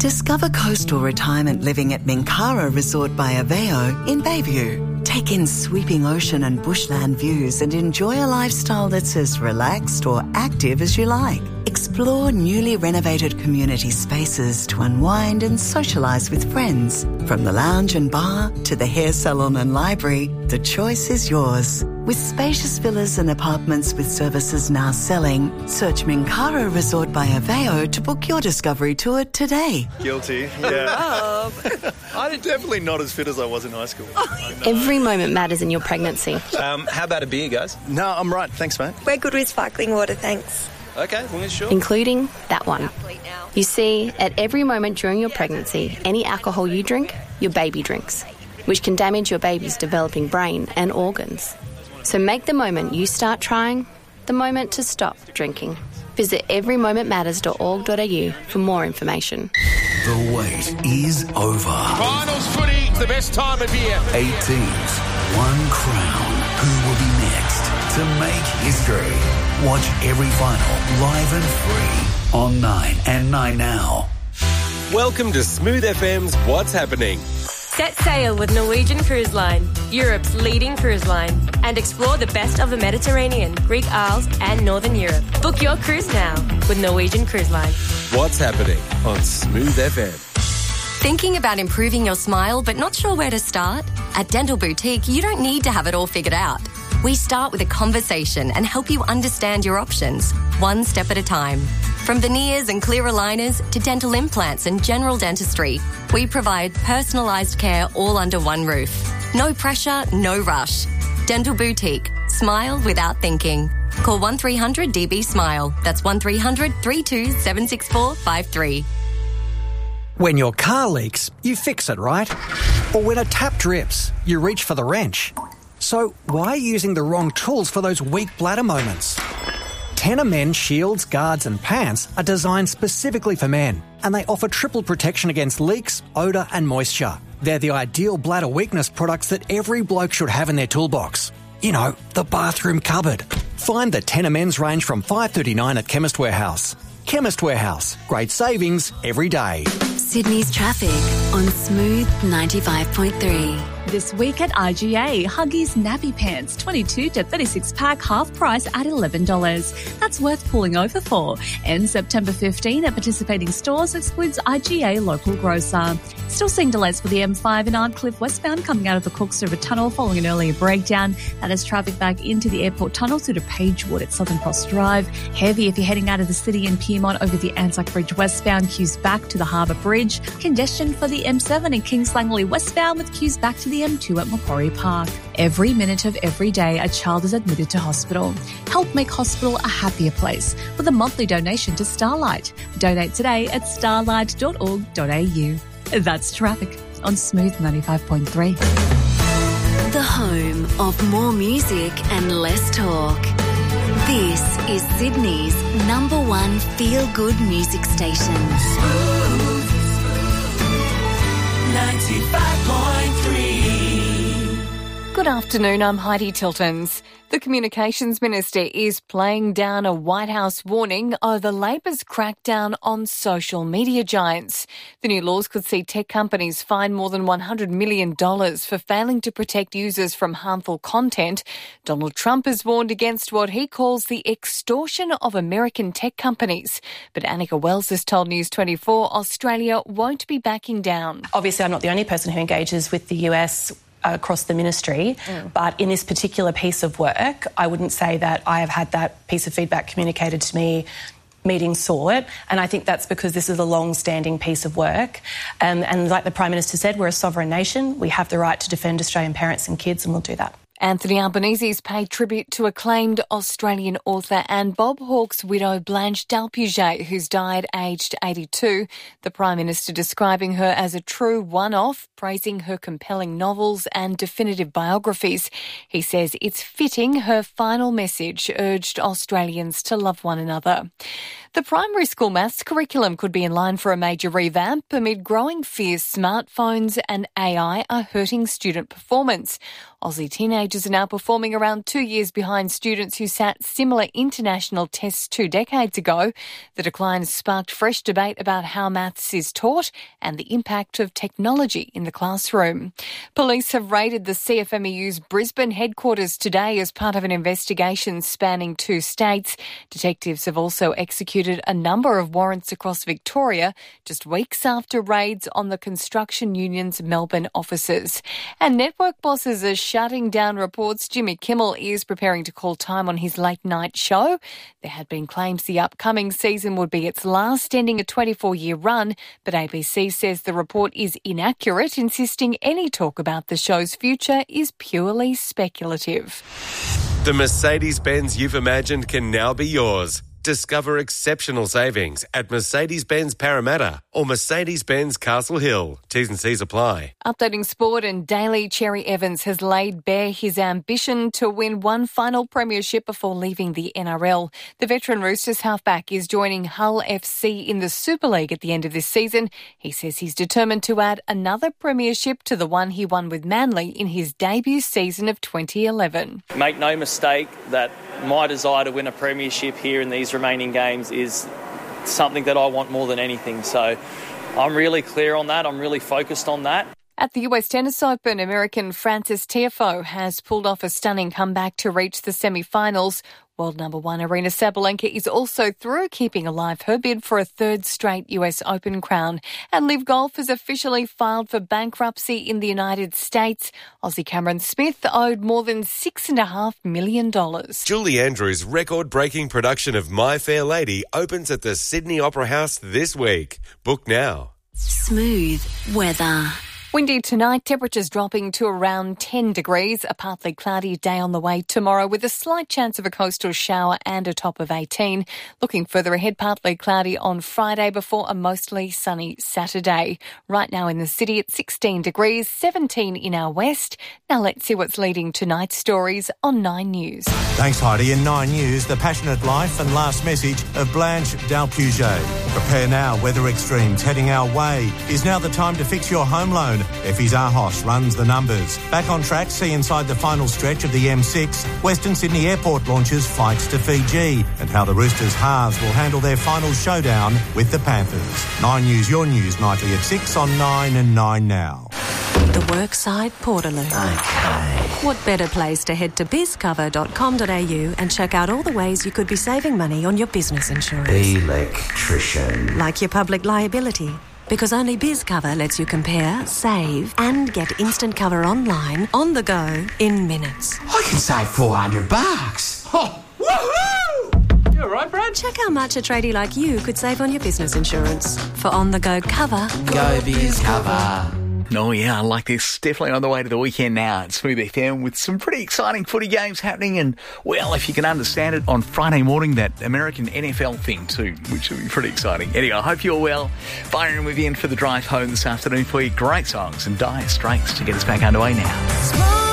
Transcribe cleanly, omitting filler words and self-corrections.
Discover coastal retirement living at Minkara Resort by Aveo in Bayview. Take in sweeping ocean and bushland views and enjoy a lifestyle that's as relaxed or active as you like. Explore newly renovated community spaces to unwind and socialise with friends. From the lounge and bar to the hair salon and library, the choice is yours. With spacious villas and apartments with services now selling, search Minkara Resort by Aveo to book your discovery tour today. Guilty, yeah. I'm definitely not as fit as I was in high school. Every moment matters in your pregnancy. How about a beer, guys? No, I'm right. Thanks, mate. We're good with sparkling water, thanks. Okay, well, sure. Including that one. You see, at every moment during your pregnancy, any alcohol you drink, your baby drinks, which can damage your baby's developing brain and organs. So make the moment you start trying the moment to stop drinking. Visit everymomentmatters.org.au for more information. The wait is over. Finals footy, the best time of year. 8 teams, one crown. Who will be next to make history? Watch every final live and free on 9 and 9 Now. Welcome to Smooth FM's What's Happening. Set sail with Norwegian Cruise Line, Europe's leading cruise line, and explore the best of the Mediterranean, Greek Isles and Northern Europe. Book your cruise now with Norwegian Cruise Line. What's Happening on Smooth FM. Thinking about improving your smile but not sure where to start? At Dental Boutique, you don't need to have it all figured out. We start with a conversation and help you understand your options, one step at a time. From veneers and clear aligners to dental implants and general dentistry, we provide personalised care all under one roof. No pressure, no rush. Dental Boutique. Smile without thinking. Call 1300 DB Smile. That's 1300 32 764 53. When your car leaks, you fix it, right? Or when a tap drips, you reach for the wrench. So why are you using the wrong tools for those weak bladder moments? Tena Men shields, guards and pants are designed specifically for men, and they offer triple protection against leaks, odour and moisture. They're the ideal bladder weakness products that every bloke should have in their toolbox. You know, the bathroom cupboard. Find the Tena Men's range from $5.39 at Chemist Warehouse. Chemist Warehouse. Great savings every day. Sydney's traffic on Smooth 95.3. This week at IGA, Huggies Nappy Pants 22 to 36 pack half price at $11. That's worth pulling over for. And September 15 at participating stores excludes IGA local grocer. Still seeing delays for the M5 in Ardcliffe westbound coming out of the Cooks River Tunnel following an earlier breakdown. That is traffic back into the airport tunnel through to Pagewood at Southern Cross Drive. Heavy if you're heading out of the city in Piedmont over the Anzac Bridge westbound, queues back to the Harbour Bridge. Congestion for the M7 in Kings Langley westbound with queues back to the M2 at Macquarie Park. Every minute of every day, a child is admitted to hospital. Help make hospital a happier place with a monthly donation to Starlight. Donate today at starlight.org.au. That's traffic on Smooth 95.3. The home of more music and less talk. This is Sydney's #1 feel-good music station. Smooth 95.3. Good afternoon, I'm Heidi Tiltons. The Communications Minister is playing down a White House warning over Labor's crackdown on social media giants. The new laws could see tech companies fine more than $100 million for failing to protect users from harmful content. Donald Trump has warned against what he calls the extortion of American tech companies. But Annika Wells has told News 24 Australia won't be backing down. Obviously, I'm not the only person who engages with the US across the ministry, but in this particular piece of work, I wouldn't say that I have had that piece of feedback communicated to me, meetings sought, and I think that's because this is a long-standing piece of work. And like the Prime Minister said, we're a sovereign nation. We have the right to defend Australian parents and kids, and we'll do that. Anthony Albanese's paid tribute to acclaimed Australian author and Bob Hawke's widow Blanche Dalpuget, who's died aged 82. The Prime Minister describing her as a true one-off, praising her compelling novels and definitive biographies. He says it's fitting her final message urged Australians to love one another. The primary school maths curriculum could be in line for a major revamp amid growing fears smartphones and AI are hurting student performance. Aussie teenagers teenagers are now performing around 2 years behind students who sat similar international tests 2 decades ago. The decline has sparked fresh debate about how maths is taught and the impact of technology in the classroom. Police have raided the CFMEU's Brisbane headquarters today as part of an investigation spanning 2 states. Detectives have also executed a number of warrants across Victoria just weeks after raids on the construction union's Melbourne offices. And network bosses are shutting down reports Jimmy Kimmel is preparing to call time on his late-night show. There had been claims the upcoming season would be its last, ending a 24-year run, but ABC says the report is inaccurate, insisting any talk about the show's future is purely speculative. The Mercedes-Benz you've imagined can now be yours. Discover exceptional savings at Mercedes-Benz Parramatta or Mercedes-Benz Castle Hill. T's and C's apply. Updating sport, and Daly Cherry Evans has laid bare his ambition to win one final premiership before leaving the NRL. The veteran Roosters halfback is joining Hull FC in the Super League at the end of this season. He says he's determined to add another premiership to the one he won with Manly in his debut season of 2011. Make no mistake that my desire to win a premiership here in these remaining games is something that I want more than anything. So I'm really clear on that. I'm really focused on that. At the US Tennis Open, American Frances Tiafoe has pulled off a stunning comeback to reach the semi-finals. World number 1 Aryna Sabalenka is also through, keeping alive her bid for a 3rd straight US Open crown. And Liv Golf has officially filed for bankruptcy in the United States. Aussie Cameron Smith owed more than $6.5 million. Julie Andrews' record-breaking production of My Fair Lady opens at the Sydney Opera House this week. Book now. Smooth weather. Windy tonight, temperatures dropping to around 10 degrees. A partly cloudy day on the way tomorrow with a slight chance of a coastal shower and a top of 18. Looking further ahead, partly cloudy on Friday before a mostly sunny Saturday. Right now in the city at 16 degrees, 17 in our west. Now let's see what's leading tonight's stories on 9 News. Thanks, Heidi. In 9 News, the passionate life and last message of Blanche Dalpuget. Prepare now, weather extremes heading our way. Is now the time to fix your home loan. Effie's Arhos runs the numbers. Back on track, see inside the final stretch of the M6. Western Sydney Airport launches flights to Fiji, and how the Roosters halves will handle their final showdown with the Panthers. 9 News, your news, nightly at 6 on 9 and 9 now. The Workside Portaloo. Okay. What better place to head to bizcover.com.au and check out all the ways you could be saving money on your business insurance. Electrician. Like your public liability. Because only BizCover lets you compare, save, and get instant cover online, on the go, in minutes. I can save $400. Oh, woohoo! You all right, Brad? Check how much a tradie like you could save on your business insurance. For on-the-go cover, go BizCover. Oh yeah, I like this. Definitely on the way to the weekend now at Smooth FM with some pretty exciting footy games happening, and well, if you can understand it, on Friday morning that American NFL thing too, which will be pretty exciting. Anyway, I hope you're well. Byron with you in for the drive home this afternoon for you. Great songs and Dire Straits to get us back underway now.